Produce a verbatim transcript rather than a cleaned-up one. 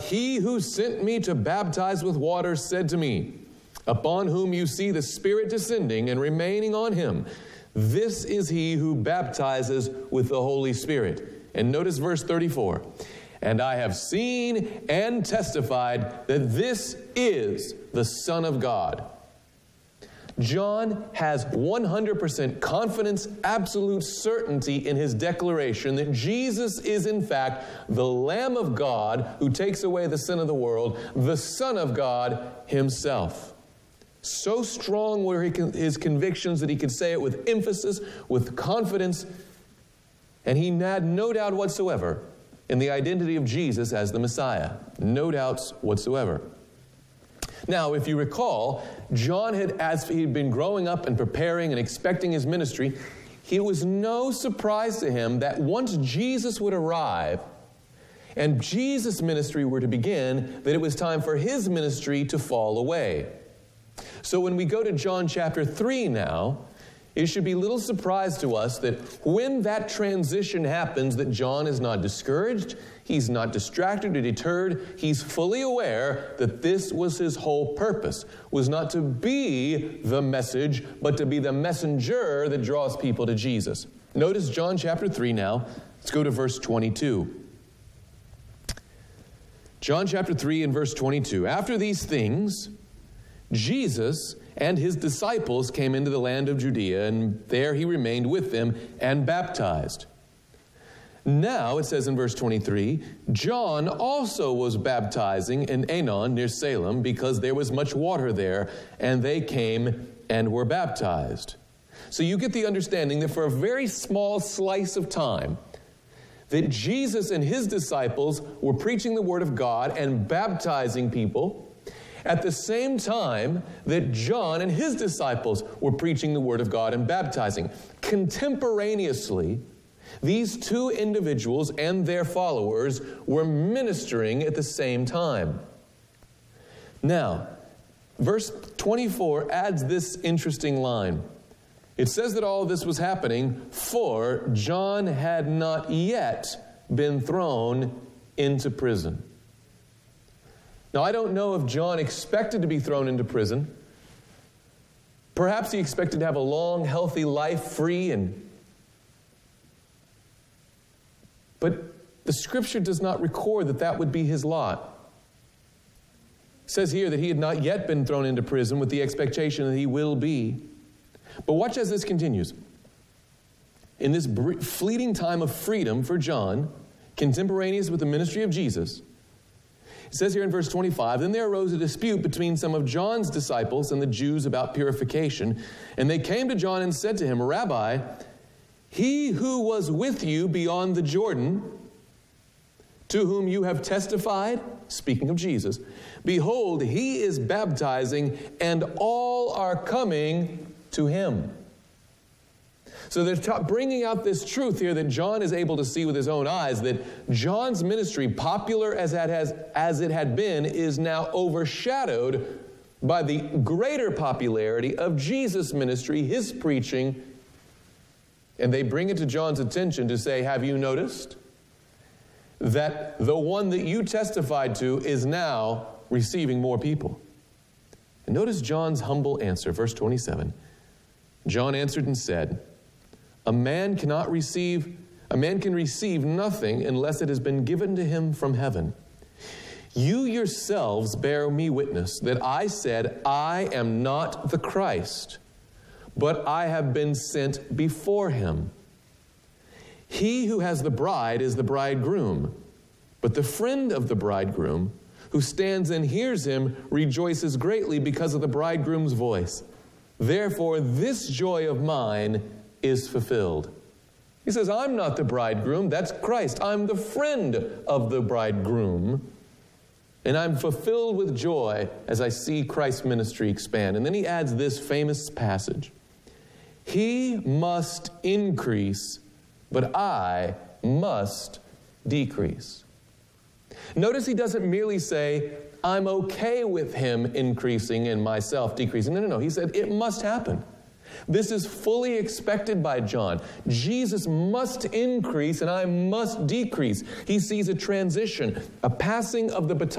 he who sent me to baptize with water said to me, upon whom you see the Spirit descending and remaining on him, this is he who baptizes with the Holy Spirit. And notice verse thirty-four. And I have seen and testified that this is the Son of God. John has one hundred percent confidence, absolute certainty in his declaration that Jesus is in fact the Lamb of God who takes away the sin of the world, the Son of God himself. So strong were his convictions that he could say it with emphasis, with confidence, and he had no doubt whatsoever in the identity of Jesus as the Messiah. No doubts whatsoever. Now, if you recall, John had, as he had been growing up and preparing and expecting his ministry, it was no surprise to him that once Jesus would arrive and Jesus' ministry were to begin, that it was time for his ministry to fall away. So when we go to John chapter three now, it should be little surprise to us that when that transition happens, that John is not discouraged, he's not distracted or deterred. He's fully aware that this was his whole purpose, was not to be the message, but to be the messenger that draws people to Jesus. Notice John chapter three now. Let's go to verse twenty-two. John chapter three and verse twenty-two. After these things, Jesus and his disciples came into the land of Judea, and there he remained with them and baptized. Now, it says in verse twenty-three, John also was baptizing in Aenon near Salem, because there was much water there, and they came and were baptized. So you get the understanding that for a very small slice of time, that Jesus and his disciples were preaching the word of God and baptizing people, at the same time that John and his disciples were preaching the word of God and baptizing. Contemporaneously, these two individuals and their followers were ministering at the same time. Now, verse twenty-four adds this interesting line. It says that all of this was happening, for John had not yet been thrown into prison. Now, I don't know if John expected to be thrown into prison. Perhaps he expected to have a long, healthy life, free and... But the Scripture does not record that that would be his lot. It says here that he had not yet been thrown into prison with the expectation that he will be. But watch as this continues. In this fleeting time of freedom for John, contemporaneous with the ministry of Jesus, it says here in verse twenty-five, then there arose a dispute between some of John's disciples and the Jews about purification. And they came to John and said to him, Rabbi, he who was with you beyond the Jordan, to whom you have testified, speaking of Jesus, behold, he is baptizing, and all are coming to him. So they're ta- bringing out this truth here that John is able to see with his own eyes, that John's ministry, popular as it has, as it had been, is now overshadowed by the greater popularity of Jesus' ministry, his preaching. And they bring it to John's attention to say, have you noticed that the one that you testified to is now receiving more people? And notice John's humble answer, verse twenty-seven. John answered and said, A man cannot receive, a man can receive nothing unless it has been given to him from heaven. You yourselves bear me witness that I said, I am not the Christ, but I have been sent before him. He who has the bride is the bridegroom, but the friend of the bridegroom, who stands and hears him, rejoices greatly because of the bridegroom's voice. Therefore, this joy of mine is fulfilled. He says, I'm not the bridegroom, that's Christ. I'm the friend of the bridegroom. And I'm fulfilled with joy as I see Christ's ministry expand. And then he adds this famous passage. He must increase, but I must decrease. Notice he doesn't merely say, I'm okay with him increasing and myself decreasing. No, no, no. He said it must happen. This is fully expected by John. Jesus must increase and I must decrease. He sees a transition, a passing of the baton.